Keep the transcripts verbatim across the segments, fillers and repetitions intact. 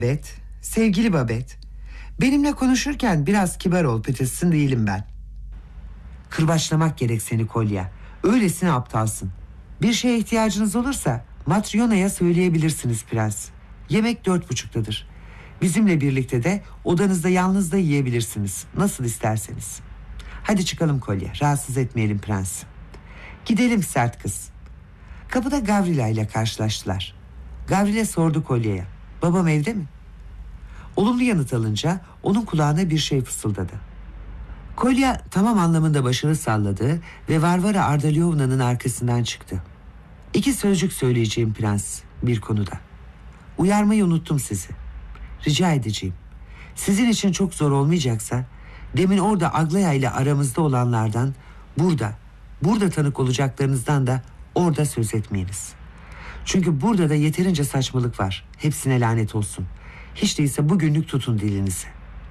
Babet, sevgili Babet, benimle konuşurken biraz kibar ol, Peterson değilim ben. Kırbaçlamak gerek seni Kolya. Öylesine aptalsın. Bir şeye ihtiyacınız olursa Matryona'ya söyleyebilirsiniz prens. Yemek dört buçuktadır. Bizimle birlikte de odanızda yalnız da yiyebilirsiniz. Nasıl isterseniz. Hadi çıkalım Kolya, rahatsız etmeyelim prens. Gidelim sert kız. Kapıda Gavrila ile karşılaştılar. Gavrila sordu Kolya'ya, babam evde mi? Olumlu yanıt alınca onun kulağına bir şey fısıldadı. Kolya tamam anlamında başını salladı ve Varvara Ardalyovna'nın arkasından çıktı. İki sözcük söyleyeceğim prens bir konuda. Uyarmayı unuttum sizi. Rica edeceğim. Sizin için çok zor olmayacaksa demin orada Aglaya ile aramızda olanlardan burada, burada tanık olacaklarınızdan da orada söz etmeyiniz. Çünkü burada da yeterince saçmalık var. Hepsine lanet olsun. Hiç değilse bugünlük tutun dilinizi.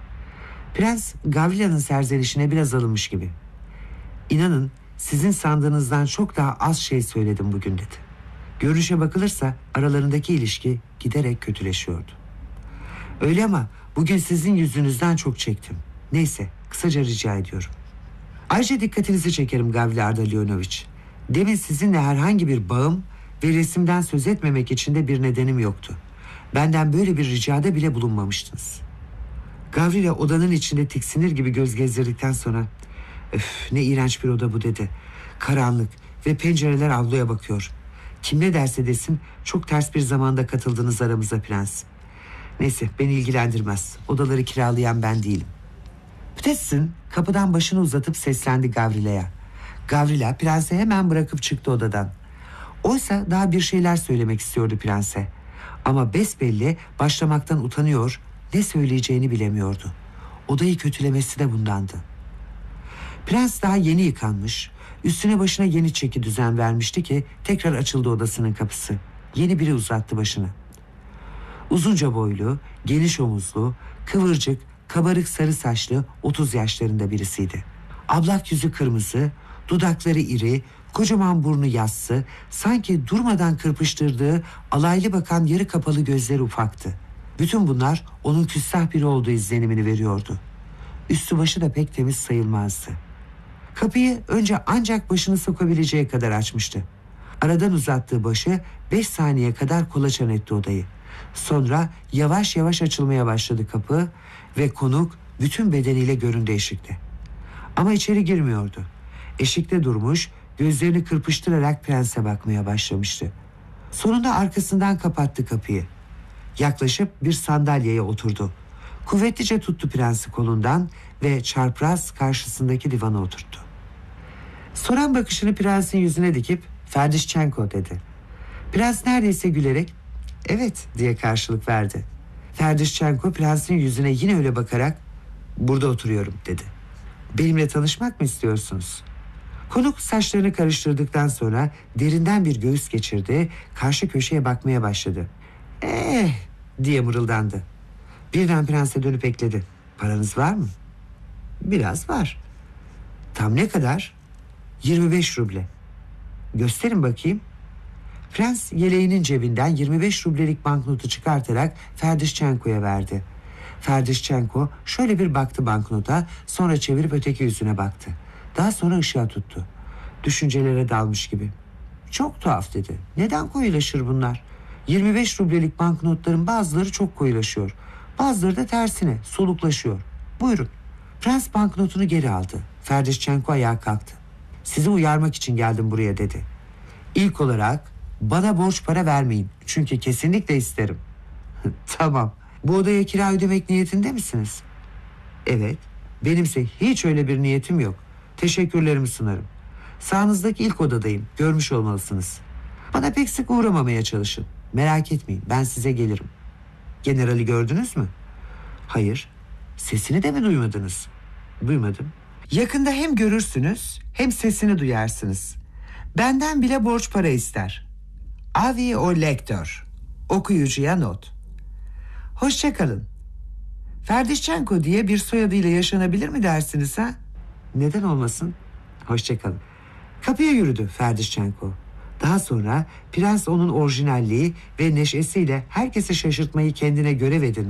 Prens Gavrila'nın serzenişine biraz alınmış gibi. İnanın sizin sandığınızdan çok daha az şey söyledim bugün dedi. Görünüşe bakılırsa aralarındaki ilişki giderek kötüleşiyordu. Öyle ama bugün sizin yüzünüzden çok çektim. Neyse kısaca rica ediyorum. Ayrıca dikkatinizi çekerim Gavrila Ardalyonovich. Demin sizinle herhangi bir bağım ve resimden söz etmemek için de bir nedenim yoktu. Benden böyle bir ricada bile bulunmamıştınız. Gavrila odanın içinde tiksinir gibi göz gezdirdikten sonra öf ne iğrenç bir oda bu dedi. Karanlık ve pencereler avluya bakıyor. Kim ne derse desin çok ters bir zamanda katıldınız aramıza prens. Neyse beni ilgilendirmez. Odaları kiralayan ben değilim. Peterson kapıdan başını uzatıp seslendi Gavrila'ya. Gavrila prense hemen bırakıp çıktı odadan. Oysa daha bir şeyler söylemek istiyordu prense. Ama besbelli başlamaktan utanıyor, ne söyleyeceğini bilemiyordu. Odayı kötülemesi de bundandı. Prens daha yeni yıkanmış, üstüne başına yeni çeki düzen vermişti ki tekrar açıldı odasının kapısı. Yeni biri uzattı başını. Uzunca boylu, geniş omuzlu, kıvırcık, kabarık sarı saçlı otuz yaşlarında birisiydi. Ablak yüzü kırmızı, dudakları iri, kocaman burnu yassı, sanki durmadan kırpıştırdığı alaylı bakan yarı kapalı gözleri ufaktı. Bütün bunlar onun küstah biri olduğu izlenimini veriyordu. Üstü başı da pek temiz sayılmazdı. Kapıyı önce ancak başını sokabileceği kadar açmıştı. Aradan uzattığı başı beş saniye kadar kolaçan etti odayı. Sonra yavaş yavaş açılmaya başladı kapı ve konuk bütün bedeniyle göründü eşikte. Ama içeri girmiyordu. Eşikte durmuş, gözlerini kırpıştırarak prense bakmaya başlamıştı. Sonunda arkasından kapattı kapıyı. Yaklaşıp bir sandalyeye oturdu. Kuvvetlice tuttu prensi kolundan ve çarpraz karşısındaki divana oturttu. Soran bakışını prensin yüzüne dikip "Ferdişçenko" dedi. Prens neredeyse gülerek "Evet" diye karşılık verdi. Ferdişçenko prensin yüzüne yine öyle bakarak "Burada oturuyorum" dedi. "Benimle tanışmak mı istiyorsunuz?" Konuk saçlarını karıştırdıktan sonra derinden bir göğüs geçirdi, karşı köşeye bakmaya başladı. "Eh" diye mırıldandı. Birden prense dönüp ekledi. "Paranız var mı?" "Biraz var." "Tam ne kadar?" yirmi beş ruble." "Gösterin bakayım." Prens yeleğinin cebinden yirmi beş rublelik banknotu çıkartarak Ferdişçenko'ya verdi. Ferdişçenko şöyle bir baktı banknota, sonra çevirip öteki yüzüne baktı. Daha sonra ışığa tuttu. Düşüncelere dalmış gibi. "Çok tuhaf" dedi. "Neden koyulaşır bunlar? yirmi beş rublelik banknotların bazıları çok koyulaşıyor. Bazıları da tersine soluklaşıyor. Buyurun." Prens banknotunu geri aldı. Ferdişçenko ayağa kalktı. "Sizi uyarmak için geldim buraya" dedi. "İlk olarak bana borç para vermeyin. Çünkü kesinlikle isterim." "Tamam. Bu odaya kira ödemek niyetinde misiniz?" "Evet. Benimse hiç öyle bir niyetim yok. Teşekkürlerimi sunarım. Sağınızdaki ilk odadayım. Görmüş olmalısınız. Bana pek sık uğramamaya çalışın. Merak etmeyin, ben size gelirim." "Generali gördünüz mü?" "Hayır." "Sesini de mi duymadınız?" "Duymadım." "Yakında hem görürsünüz hem sesini duyarsınız. Benden bile borç para ister. Avi o lektör. Okuyucuya not. Hoşça kalın." Ferdişçenko diye bir soyadıyla yaşanabilir mi dersiniz ha? "Neden olmasın?" "Hoşça kalın." Kapıya yürüdü Ferdişçenko. Daha sonra prens onun orijinalliği ve neşesiyle herkesi şaşırtmayı kendine görev edinmiş.